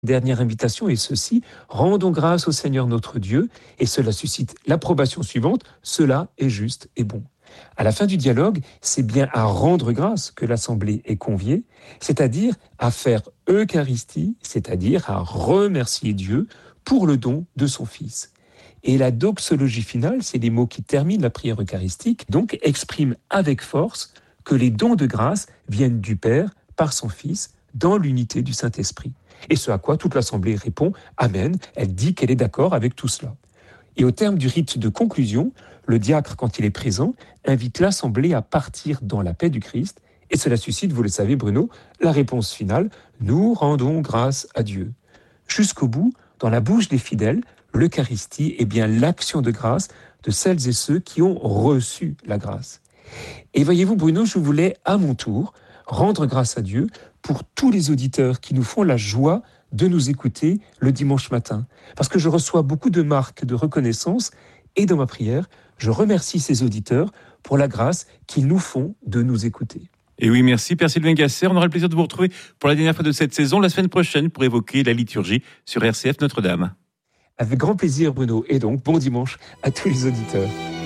Dernière invitation est ceci: rendons grâce au Seigneur notre Dieu, et cela suscite l'approbation suivante: cela est juste et bon. À la fin du dialogue, c'est bien à rendre grâce que l'assemblée est conviée, c'est-à-dire à faire Eucharistie, c'est-à-dire à remercier Dieu pour le don de son Fils. Et la doxologie finale, c'est les mots qui terminent la prière eucharistique, donc expriment avec force que les dons de grâce viennent du Père par son Fils dans l'unité du Saint-Esprit. Et ce à quoi toute l'Assemblée répond « Amen », elle dit qu'elle est d'accord avec tout cela. Et au terme du rite de conclusion, le diacre, quand il est présent, invite l'Assemblée à partir dans la paix du Christ, et cela suscite, vous le savez Bruno, la réponse finale « Nous rendons grâce à Dieu ». Jusqu'au bout, dans la bouche des fidèles, l'Eucharistie est bien l'action de grâce de celles et ceux qui ont reçu la grâce. Et voyez-vous Bruno, je voulais à mon tour rendre grâce à Dieu pour tous les auditeurs qui nous font la joie de nous écouter le dimanche matin. Parce que je reçois beaucoup de marques de reconnaissance et dans ma prière, je remercie ces auditeurs pour la grâce qu'ils nous font de nous écouter. Et oui, merci Père Sylvain Gasser. On aura le plaisir de vous retrouver pour la dernière fois de cette saison, la semaine prochaine, pour évoquer la liturgie sur RCF Notre-Dame. Avec grand plaisir Bruno, et donc bon dimanche à tous les auditeurs.